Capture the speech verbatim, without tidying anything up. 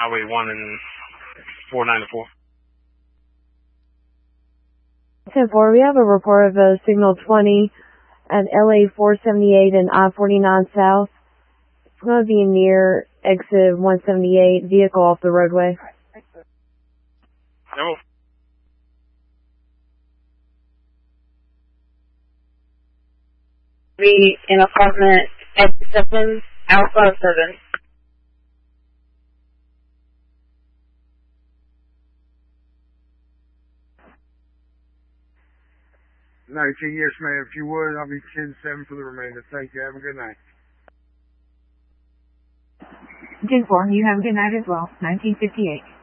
Highway one and four ninety-four. ten four, we have a report of a signal twenty at L A four seventy-eight and I forty-nine South. It's going to be near exit one seventy-eight, vehicle off the roadway. No. Be in apartment X seven, Alpha seven. nineteen, yes ma'am, if you would, I'll be ten seven for the remainder. Thank you, have a good night. ten four, you have a good night as well, nineteen fifty-eight.